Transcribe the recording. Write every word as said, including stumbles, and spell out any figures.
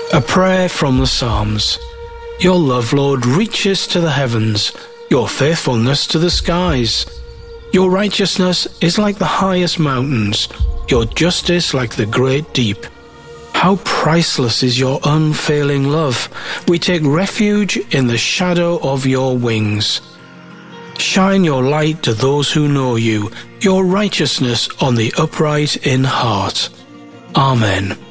A prayer from the Psalms. Your love, Lord, reaches to the heavens, your faithfulness to the skies. Your righteousness is like the highest mountains, your justice like the great deep. How priceless is your unfailing love. We take refuge in the shadow of your wings. Shine your light to those who know you, your righteousness on the upright in heart. Amen.